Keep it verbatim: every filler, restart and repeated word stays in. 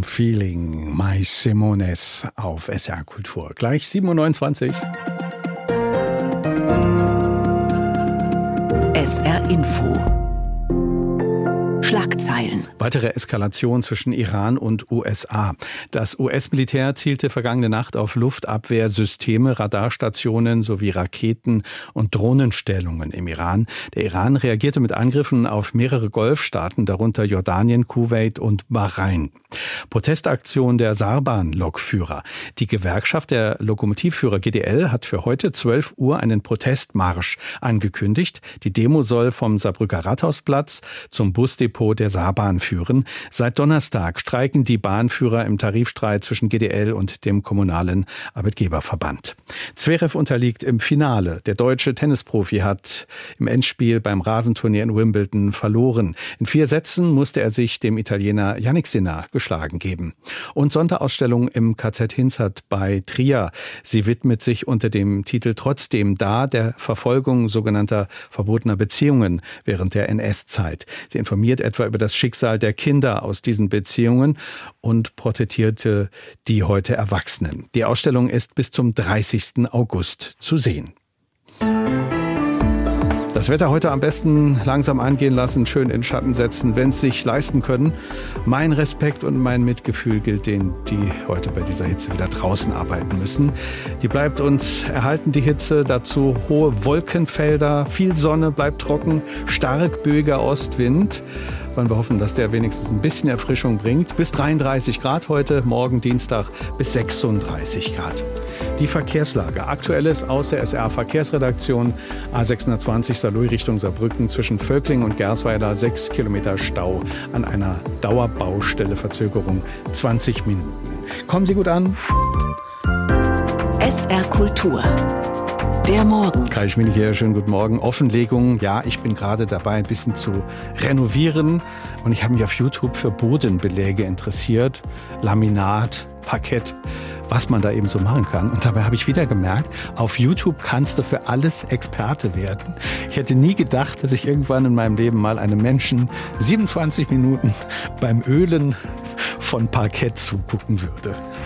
Feeling, My Simones auf S R Kultur. Gleich sieben Uhr neunundzwanzig. S R Info. Schlagzeilen. Weitere Eskalation zwischen Iran und U S A. Das U S-Militär zielte vergangene Nacht auf Luftabwehrsysteme, Radarstationen sowie Raketen- und Drohnenstellungen im Iran. Der Iran reagierte mit Angriffen auf mehrere Golfstaaten, darunter Jordanien, Kuwait und Bahrain. Protestaktion der Sarban-Lokführer. Die Gewerkschaft der Lokomotivführer G D L hat für heute zwölf Uhr einen Protestmarsch angekündigt. Die Demo soll vom Saarbrücker Rathausplatz zum Busdepot der Saarbahn führen. Seit Donnerstag streiken die Bahnführer im Tarifstreit zwischen G D L und dem kommunalen Arbeitgeberverband. Zverev unterliegt im Finale. Der deutsche Tennisprofi hat im Endspiel beim Rasenturnier in Wimbledon verloren. In vier Sätzen musste er sich dem Italiener Jannik Sinner geschlagen geben. Und Sonderausstellung im K Z Hinzert bei Trier. Sie widmet sich unter dem Titel Trotzdem da der Verfolgung sogenannter verbotener Beziehungen während der N S-Zeit. Sie informiert etwa über das Schicksal der Kinder aus diesen Beziehungen und porträtierte die heute Erwachsenen. Die Ausstellung ist bis zum dreißigsten August zu sehen. Das Wetter heute am besten langsam angehen lassen, schön in Schatten setzen, wenn es sich leisten können. Mein Respekt und mein Mitgefühl gilt denen, die heute bei dieser Hitze wieder draußen arbeiten müssen. Die bleibt uns erhalten, die Hitze. Dazu hohe Wolkenfelder, viel Sonne, bleibt trocken, stark böiger Ostwind. Wir hoffen, dass der wenigstens ein bisschen Erfrischung bringt. Bis dreiunddreißig Grad heute, morgen Dienstag bis sechsunddreißig Grad. Die Verkehrslage. Aktuelles aus der S R-Verkehrsredaktion. A sechshundertzwanzig Saarlouis Richtung Saarbrücken zwischen Völkling und Gersweiler sechs Kilometer Stau an einer Dauerbaustelle. Verzögerung zwanzig Minuten. Kommen Sie gut an. S R Kultur. Der Morgen. Kai Schminig hier, schönen guten Morgen. Offenlegung, ja, ich bin gerade dabei, ein bisschen zu renovieren. Und ich habe mich auf YouTube für Bodenbeläge interessiert. Laminat, Parkett, was man da eben so machen kann. Und dabei habe ich wieder gemerkt, auf YouTube kannst du für alles Experte werden. Ich hätte nie gedacht, dass ich irgendwann in meinem Leben mal einem Menschen siebenundzwanzig Minuten beim Ölen von Parkett zugucken würde.